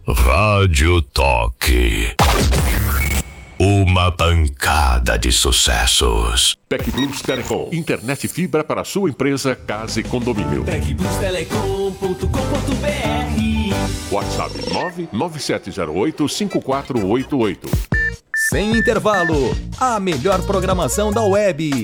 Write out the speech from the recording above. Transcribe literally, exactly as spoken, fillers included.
Rádio Toque. Uma pancada de sucessos. TecBlus Telecom. Internet fibra para sua empresa, casa e condomínio. tec blus telecom ponto com ponto b r. WhatsApp nove nove sete zero oito cinco quatro oito oito. Sem intervalo, a melhor programação da web.